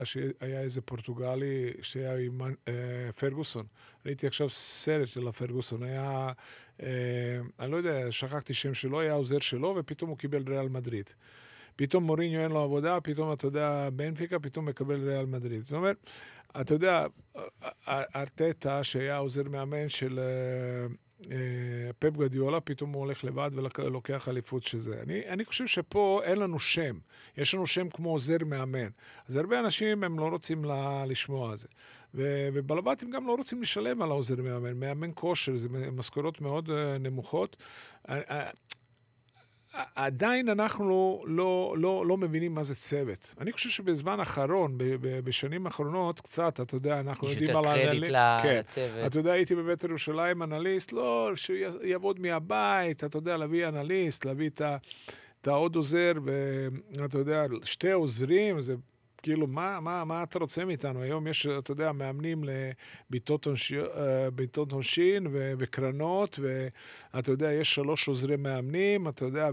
שהיה איזה פורטוגלי שהיה עם פרגוסון. ראיתי עכשיו סרט של הפרגוסון, היה, אני לא יודע, שכחתי שם שלו, היה עוזר שלו, ופתאום הוא קיבל ריאל מדריד. פתאום מוריניו אין לו עבודה, פתאום, אתה יודע, בנפיקה, פתאום מקבל ריאל מדריד. זאת אומרת, אתה יודע, ארטטה, שהיה עוזר מאמן של פפ גוארדיולה, פתאום הוא הולך לבד ולוקח אליפות שזה. אני חושב שפה אין לנו שם. יש לנו שם כמו עוזר מאמן. אז הרבה אנשים הם לא רוצים לשמוע על זה. ובלבטים גם לא רוצים לשלם על העוזר מאמן. מאמן כושר, זה משכורות מאוד נמוכות. עדיין אנחנו לא מבינים מה זה צוות. אני חושב שבזמן האחרון, בשנים האחרונות, קצת, אתה יודע, אנחנו יודעים על קרדיט לצוות. אתה יודע, הייתי בבית ירושלים אנליסט, לא, שיעבוד מהבית, אתה יודע, להביא אנליסט, להביא את העוד עוזר, ואתה יודע, שתי עוזרים, זה כאילו, מה אתה רוצה מאיתנו? היום יש, אתה יודע, מאמנים לביתות עונשין וקרנות, ואתה יודע, יש 3 עוזרי מאמנים, אתה יודע,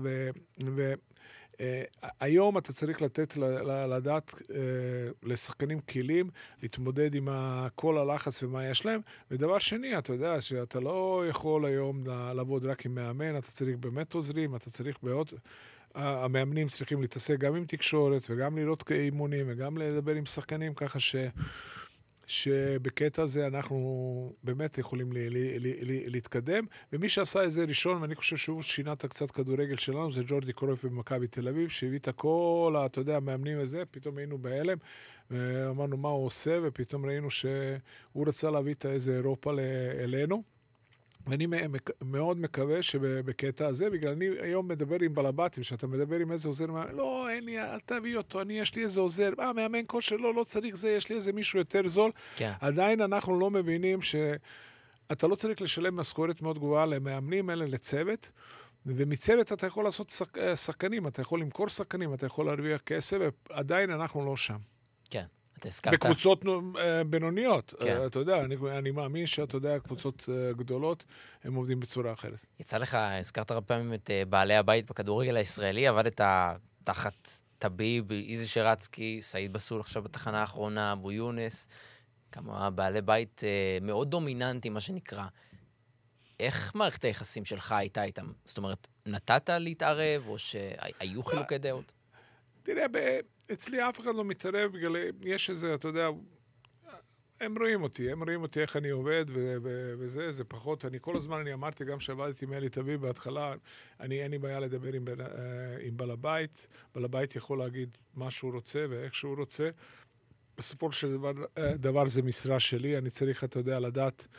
היום אתה צריך לדעת לשחקנים כלים, להתמודד עם כל הלחץ ומה יש להם. ודבר שני, אתה יודע, שאתה לא יכול היום לעבוד רק עם מאמן, אתה צריך באמת עוזרים, אתה צריך בעוד... המאמנים צריכים להתעסק גם עם תקשורת וגם לראות אימונים וגם לדבר עם שחקנים, ככה שבקטע הזה אנחנו באמת יכולים להתקדם. ומי שעשה את זה ראשון, ואני חושב שהוא שינה את קצת כדורגל שלנו, זה ג'ורדי קרויף במכבי תל אביב, שהביא את כל, אתה יודע, המאמנים הזה, פתאום היינו בהלם, ואמרנו מה הוא עושה, ופתאום ראינו שהוא רצה להביא את איזה אירופה אלינו. ואני מאוד מקווה שבקטע הזה, בגלל אני היום מדבר עם בלבטים, שאתה מדבר עם איזה עוזר, לא, אין לי, אל תביא אותו, יש לי איזה עוזר, מאמן כושר, לא צריך זה, יש לי איזה מישהו יותר זול. כן. עדיין אנחנו לא מבינים שאתה לא צריך לשלם משכורת מאוד גבוהה למאמנים, אלא לצוות, ומצוות אתה יכול לעשות שחקנים, אתה יכול למכור שחקנים, אתה יכול להרוויח כסף, ועדיין אנחנו לא שם. כן. בקבוצות בינוניות. כן. אתה יודע, אני מאמין שאתה יודע, קבוצות גדולות, הם עובדים בצורה אחרת. יצא לך, הזכרת הרבה פעמים את בעלי הבית בכדורגל הישראלי, עבדת תחת טביב, איזי שרצקי, סעיד בסול עכשיו בתחנה האחרונה, אבו יונס, כמה בעלי בית מאוד דומיננטי, מה שנקרא. איך מערכת היחסים שלך הייתה איתם? זאת אומרת, נתת להתערב, או שהיו חילוקי דעות? תראה, אצלי אף אחד לא מתערב, בגלל יש איזה, אתה יודע, הם רואים אותי איך אני עובד, וזה, זה פחות, כל הזמן אני אמרתי, גם שעבדתי עם אלי טביב בהתחלה, אין לי בעיה לדבר עם בעל הבית, בעל הבית יכול להגיד מה שהוא רוצה ואיך שהוא רוצה, בסופו של דבר זה משרה שלי, אני צריך, אתה יודע, לדעת,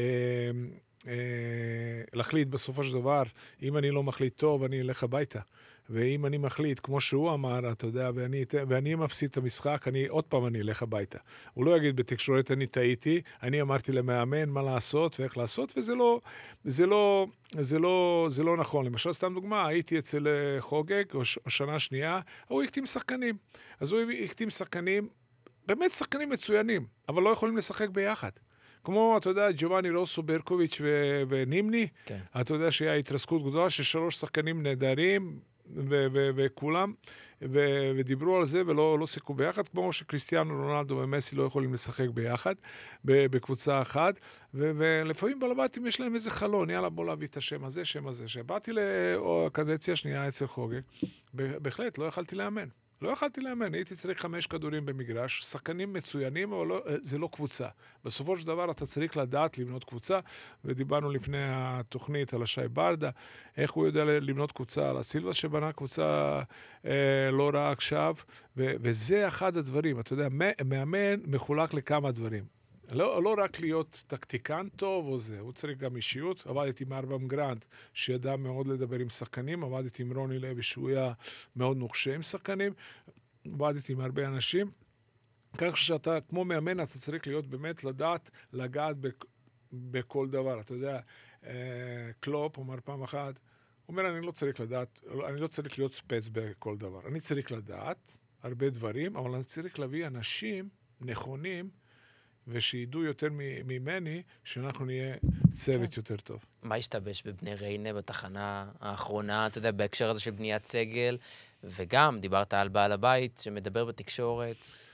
להחליט בסופו של דבר, אם אני לא מחליט טוב, אני אלך הביתה. ואם אני מחליט, כמו שהוא אמר, אתה יודע, ואני מפסיד את המשחק, עוד פעם אני אלך הביתה. הוא לא יגיד בתקשורת, אני טעיתי, אני אמרתי למאמן מה לעשות ואיך לעשות, וזה לא נכון. למשל, סתם דוגמה, הייתי אצל חוגג, או שנה שנייה, הוא החתים שחקנים. אז הוא החתים שחקנים, באמת שחקנים מצוינים, אבל לא יכולים לשחק ביחד. כמו, אתה יודע, ג'ובאני רוסו, ברקוביץ' ונימני, כן. אתה יודע שהיה התרסקות גדולה של 3 שחקנים נהדרים, וכולם, ודיברו על זה ולא שיחקו ביחד, כמו שקריסטיאנו רונלדו ומסי לא יכולים לשחק ביחד, בקבוצה אחת, ולפעמים בלבטים יש להם איזה חלון, יאללה בוא להביא את השם הזה, שבאתי לקדנציה שנייה אצל חוגג, בהחלט לא יכלתי לאמן, הייתי צריך 5 כדורים במגרש, שחקנים מצוינים, אבל זה לא קבוצה. בסופו של דבר אתה צריך לדעת לבנות קבוצה, ודיברנו לפני התוכנית על השי ברדה, איך הוא יודע לבנות קבוצה, על הסילבס שבנה קבוצה לא רעה עכשיו, וזה אחד הדברים, אתה יודע, מאמן מחולק לכמה דברים. לא רק להיות טקטיקן טוב או זה, הוא צריך גם אישיות. עבדתי עם ארבם גרנד, שידע מאוד לדבר עם שחקנים, עבדתי עם רוני לוי, שהוא היה מאוד נוחשה עם שחקנים, עבדתי עם הרבה אנשים. כך שאתה, כמו מאמן, אתה צריך להיות באמת לדעת, לגעת בכל דבר. אתה יודע, קלופ אומר פעם אחת, הוא אומר, אני לא צריך להיות ספץ בכל דבר. אני צריך לדעת הרבה דברים, אבל אני צריך להביא אנשים נכונים, ושידעו יותר ממני, שאנחנו נהיה צוות יותר טוב. מה השתבש בבני ריינה בתחנה האחרונה, אתה יודע, בהקשר הזה של בניית סגל, וגם דיברת על בעל הבית שמדבר בתקשורת.